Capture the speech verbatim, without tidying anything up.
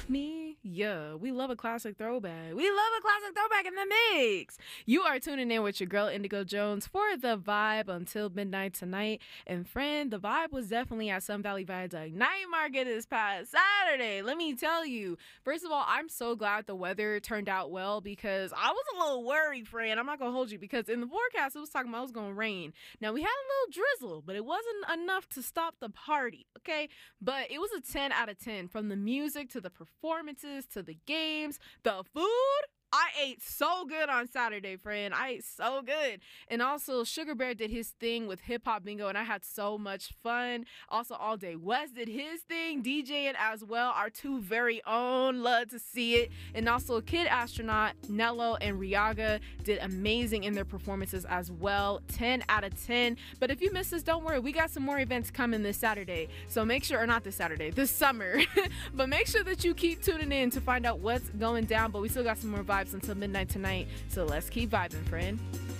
Me? Yeah, we love a classic throwback. We love a classic throwback in the mix. You are tuning in with your girl Indigo Jones for The Vibe until midnight tonight. And friend, The Vibe was definitely at Sun Valley Viaduct Night Market this past Saturday. Let me tell you. First of all, I'm so glad the weather turned out well because I was a little worried, friend. I'm not going to hold you because in the forecast it was talking about it was going to rain. Now, we had a little drizzle, but it wasn't enough to stop the party, okay? But it was a ten out of ten from the music to the performances to the games, the food. I ate so good on Saturday, friend. I ate so good. And also, Sugar Bear did his thing with Hip Hop Bingo, and I had so much fun. Also, All Day West did his thing, DJing as well. Our two very own, love to see it. And also, Kid Astronaut, Nello, and Riaga did amazing in their performances as well. ten out of ten. But if you missed this, don't worry. We got some more events coming this Saturday. So make sure, or not this Saturday, this summer. But make sure that you keep tuning in to find out what's going down. But we still got some more vibes until midnight tonight, so let's keep vibing, friend.